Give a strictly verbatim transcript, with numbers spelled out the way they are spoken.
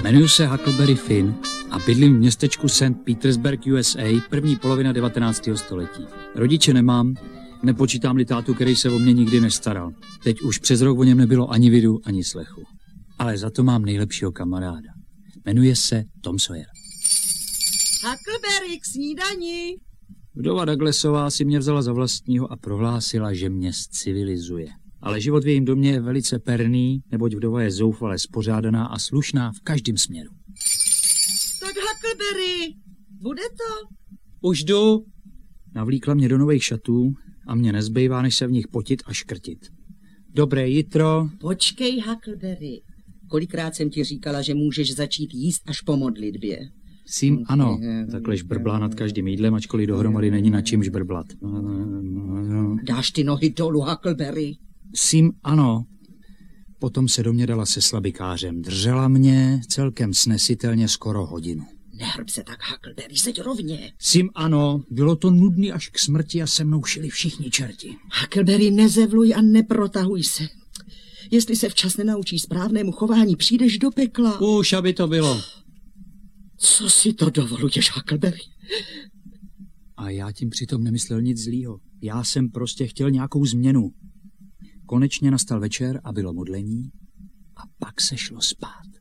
Jmenuji se Huckleberry Finn a bydlím v městečku Saint Petersburg, U S A, první polovina devatenáctého století. Rodiče nemám, nepočítám-li tátu, který se o mě nikdy nestaral. Teď už přes rok o něm nebylo ani vidu, ani slechu. Ale za to mám nejlepšího kamaráda. Jmenuje se Tom Sawyer. Huckleberry, k snídani! Vdova Douglasová si mě vzala za vlastního a prohlásila, že mě civilizuje. Ale život v jejím domě je velice perný, neboť vdova je zoufale spořádaná a slušná v každém směru. Tak Huckleberry, bude to? Už jdu. Navlíkla mě do nových šatů a mě nezbývá, než se v nich potit a škrtit. Dobré jitro. Počkej, Huckleberry. Kolikrát jsem ti říkala, že můžeš začít jíst až po modlitbě? Sím, ano. Takhle žbrblá nad každým jídlem, ačkoliv dohromady není na čím žbrblat. Dáš ty nohy dolů, Huckleberry? Sím, ano. Potom se do mě dala se slabikářem. Držela mě celkem snesitelně skoro hodinu. Nehrb se tak, Huckleberry, seď rovně. Sím, ano. Bylo to nudný až k smrti a se mnou šili všichni čerti. Huckleberry, nezevluj a neprotahuj se. Jestli se včas nenaučíš správnému chování, přijdeš do pekla. Už, aby to bylo. Co si to dovoluješ, Huckleberry? A já tím přitom nemyslel nic zlýho. Já jsem prostě chtěl nějakou změnu. Konečně nastal večer a bylo modlení a pak se šlo spát.